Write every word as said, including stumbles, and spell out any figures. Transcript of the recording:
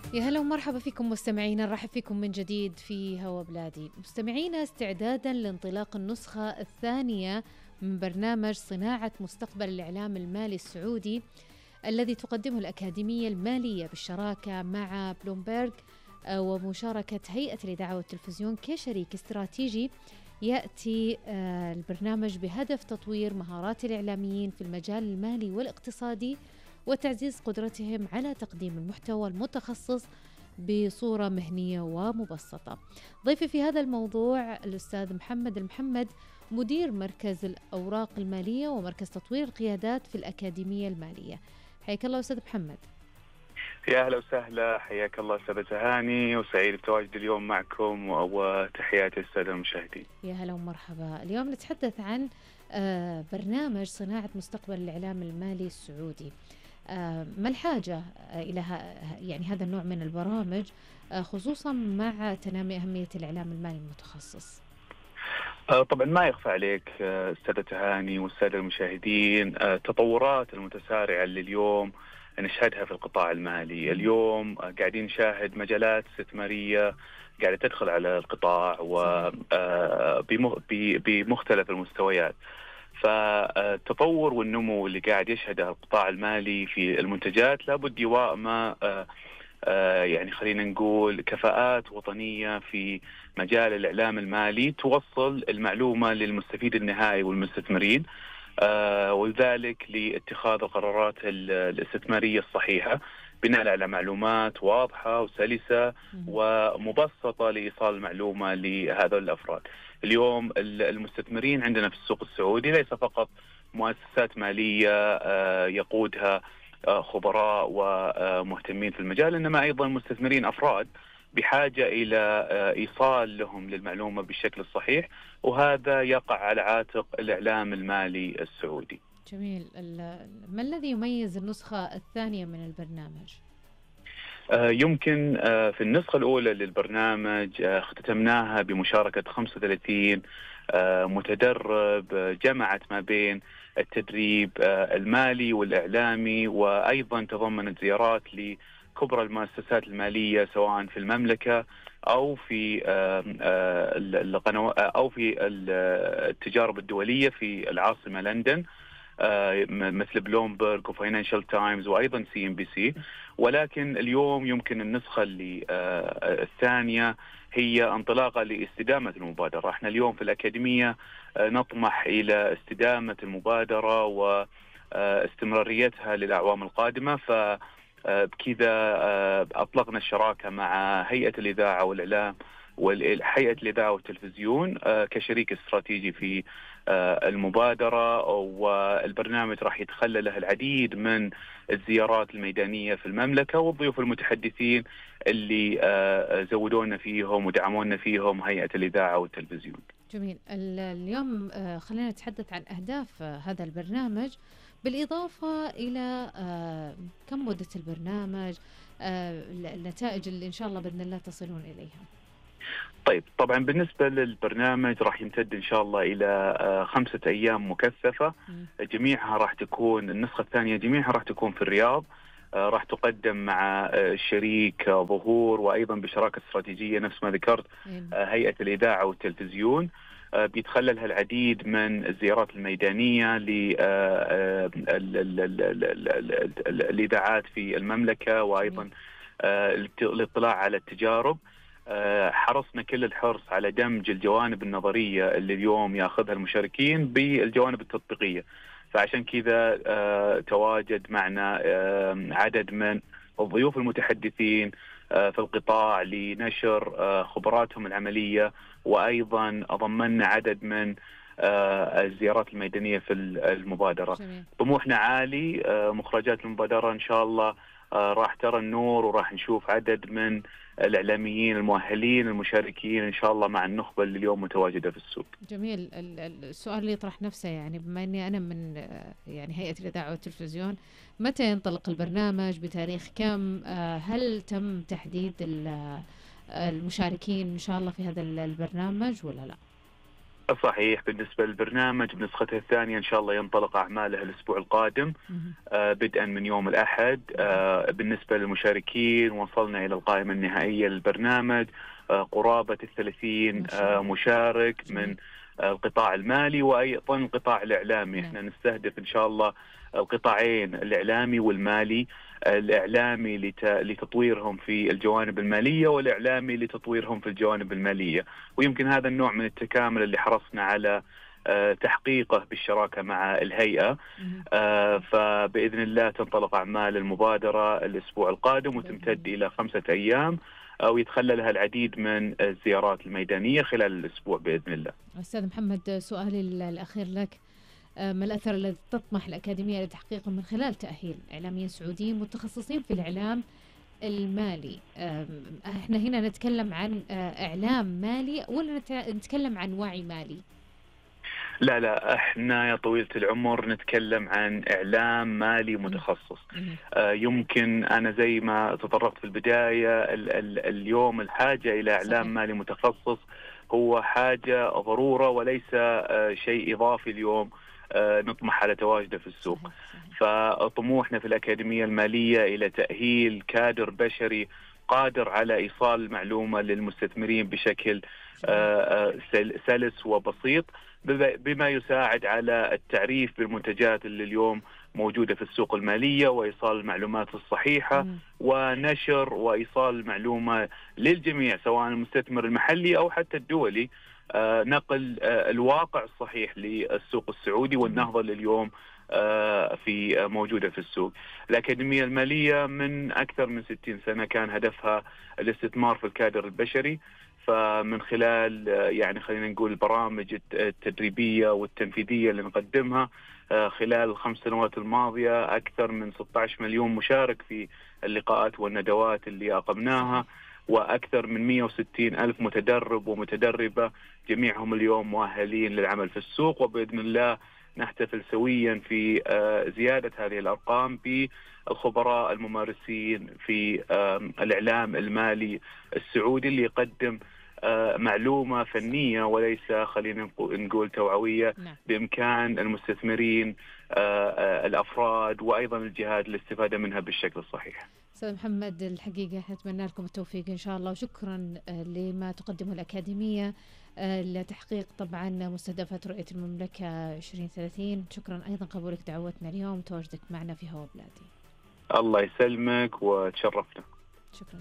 يا هلا ومرحبا فيكم مستمعينا، نرحب فيكم من جديد في هوا بلادي. مستمعينا، استعدادا لانطلاق النسخة الثانية من برنامج صناعة مستقبل الإعلام المالي السعودي الذي تقدمه الأكاديمية المالية بالشراكة مع بلومبيرج آه، ومشاركة هيئة الإذاعة والتلفزيون كشريك استراتيجي، يأتي آه، البرنامج بهدف تطوير مهارات الإعلاميين في المجال المالي والاقتصادي وتعزيز قدرتهم على تقديم المحتوى المتخصص بصورة مهنية ومبسطة. ضيفي في هذا الموضوع الأستاذ محمد المحمد، مدير مركز الأوراق المالية ومركز تطوير القيادات في الأكاديمية المالية. حياك الله أستاذ محمد. يا أهلا وسهلا، حياك الله أستاذة تهاني، وسعيد بتواجدي اليوم معكم، وتحياتي السادة المشاهدين. يا هلا ومرحبا. اليوم نتحدث عن آه، برنامج صناعة مستقبل الإعلام المالي السعودي. آه، ما الحاجة آه، إلى ه- يعني هذا النوع من البرامج، آه، خصوصا مع تنامي أهمية الإعلام المالي المتخصص؟ آه، طبعا ما يخفى عليك آه، السادة تهاني والسادة المشاهدين آه، التطورات المتسارعة اللي اليوم نشهدها في القطاع المالي. اليوم آه، قاعدين نشاهد مجالات استثمارية قاعدة تدخل على القطاع صحيح. وبمختلف المستويات. فالتطور والنمو اللي قاعد يشهده القطاع المالي في المنتجات لابد يواءم آه، آه، يعني خلينا نقول كفاءات وطنية في مجال الإعلام المالي توصل المعلومة للمستفيد النهائي والمستثمرين، آه، وذلك لاتخاذ القرارات ال- الاستثمارية الصحيحة بناء على معلومات واضحة وسلسة مهم. ومبسطة لإيصال المعلومة لهذول الأفراد. اليوم ال- المستثمرين عندنا في السوق السعودي ليس فقط مؤسسات مالية آه، يقودها آه، خبراء ومهتمين في المجال، إنما أيضا مستثمرين أفراد بحاجة إلى آه، إيصال لهم للمعلومة بالشكل الصحيح، وهذا يقع على عاتق الإعلام المالي السعودي. جميل. ال- ما الذي يميز النسخة الثانية من البرنامج؟ آه، يمكن آه، في النسخة الأولى للبرنامج آه، اختتمناها بمشاركة خمسة وثلاثين آه، متدرب، آه، جمعت ما بين التدريب آه، المالي والإعلامي، وأيضا تضمنت زيارات لكبرى المؤسسات المالية سواء في المملكة أو في آه، آه، القنوات أو في التجارب الدولية في العاصمة لندن، آه، م- مثل بلومبرج وفاينانشال تايمز وأيضا سي ام بي سي. ولكن اليوم يمكن النسخة اللي آه، الثانية هي انطلاقة لاستدامة المبادرة. احنا اليوم في الأكاديمية آه، نطمح إلى استدامة المبادرة واستمراريتها للأعوام القادمة. ف آه، بكذا آه، أطلقنا الشراكة مع هيئة الإذاعة والإعلام وهيئة الإذاعة والتلفزيون آه، كشريك استراتيجي في آه، المبادرة، والبرنامج راح يتخلى له العديد من الزيارات الميدانية في المملكة، والضيوف المتحدثين اللي آه، زودونا فيهم ودعمونا فيهم هيئة الإذاعة والتلفزيون. جميل. ال- اليوم آه، خلينا نتحدث عن أهداف آه، هذا البرنامج، بالإضافة إلى آه، كم مدة البرنامج، آه، النتائج اللي إن شاء الله بإذن الله تصلون إليها. طيب، طبعا بالنسبة للبرنامج راح يمتد إن شاء الله إلى آه، خمسة أيام مكثفة. مم. جميعها راح تكون النسخة الثانية جميعها راح تكون في الرياض. آه، راح تقدم مع آه، الشريك آه، ظهور، وأيضا بشراكة استراتيجية نفس ما ذكرت إيه. آه، هيئة الإذاعة والتلفزيون. آه، بيتخللها العديد من الزيارات الميدانية للإذاعات في المملكة، وأيضا جميل. آه، الاطلاع على التجارب. آه، حرصنا كل الحرص على دمج الجوانب النظرية اللي اليوم ياخذها المشاركين بالجوانب التطبيقية. فعشان كذا آه، تواجد معنا آه، عدد من الضيوف المتحدثين آه، في القطاع لنشر آه، خبراتهم العملية، وأيضا ضمننا عدد من آه، الزيارات الميدانية في المبادرة. جميل. طموحنا عالي، آه، مخرجات المبادرة إن شاء الله آه، راح ترى النور، وراح نشوف عدد من الإعلاميين المؤهلين المشاركين إن شاء الله مع النخبة اللي اليوم متواجدة في السوق. جميل. ال- ال- السؤال اللي يطرح نفسه، يعني بما أني أنا من آه، يعني هيئة الإذاعة والتلفزيون، متى ينطلق البرنامج؟ بتاريخ كم؟ آه، هل تم تحديد ال- آه، المشاركين إن شاء الله في هذا ال- البرنامج ولا لا؟ صحيح. بالنسبة للبرنامج بنسخته الثانية إن شاء الله ينطلق أعماله الأسبوع القادم آه بدءا من يوم الأحد. آه بالنسبة للمشاركين وصلنا إلى القائمة النهائية للبرنامج، آه قرابة الثلاثين آه مشارك من آه القطاع المالي وأيضا القطاع الإعلامي. احنا نستهدف إن شاء الله القطاعين الإعلامي والمالي، الإعلامي لتطويرهم في الجوانب المالية والإعلامي لتطويرهم في الجوانب المالية. ويمكن هذا النوع من التكامل اللي حرصنا على تحقيقه بالشراكة مع الهيئة. فبإذن الله تنطلق أعمال المبادرة الأسبوع القادم وتمتد إلى خمسة أيام، أو يتخللها العديد من الزيارات الميدانية خلال الأسبوع بإذن الله. أستاذ محمد، سؤالي الأخير لك، ما الأثر الذي تطمح الأكاديمية لتحقيقه من خلال تأهيل إعلاميين سعوديين متخصصين في الإعلام المالي؟ احنا هنا نتكلم عن إعلام مالي ولا نتكلم عن وعي مالي؟ لا لا، احنا يا طويلة العمر نتكلم عن إعلام مالي متخصص. آه يمكن أنا زي ما تطرقت في البداية، ال ال اليوم الحاجة إلى إعلام صحيح. مالي متخصص هو حاجة ضرورة وليس آه شيء إضافي اليوم آه نطمح على تواجده في السوق. فطموحنا في الأكاديمية المالية إلى تأهيل كادر بشري قادر على إيصال المعلومة للمستثمرين بشكل آه سلس وبسيط، بما يساعد على التعريف بالمنتجات اللي اليوم موجودة في السوق المالية وإيصال المعلومات الصحيحة م. ونشر وإيصال المعلومة للجميع سواء المستثمر المحلي أو حتى الدولي، آه نقل آه الواقع الصحيح للسوق السعودي والنهضة اللي اليوم آه في آه موجودة في السوق. الأكاديمية المالية من أكثر من ستين سنة كان هدفها الاستثمار في الكادر البشري، فمن خلال يعني خلينا نقول البرامج التدريبية والتنفيذية اللي نقدمها خلال الخمس سنوات الماضية أكثر من ستة عشر مليون مشارك في اللقاءات والندوات اللي أقمناها، وأكثر من مئة وستين ألف متدرب ومتدربة جميعهم اليوم مؤهلين للعمل في السوق. وبإذن الله نحتفل سويا في زيادة هذه الأرقام بالخبراء الممارسين في الإعلام المالي السعودي اللي يقدم معلومة فنية وليس خلينا نقول توعوية بإمكان المستثمرين الأفراد وأيضا الجهات الاستفادة منها بالشكل الصحيح. أستاذ محمد، الحقيقة نتمنى لكم التوفيق إن شاء الله، وشكرا لما تقدمه الأكاديمية لتحقيق طبعا مستهدفات رؤية المملكة عشرين ثلاثين. شكرا أيضا قبولك دعوتنا اليوم وتواجدك معنا في هوا بلادي. الله يسلمك وتشرفنا. شكرا.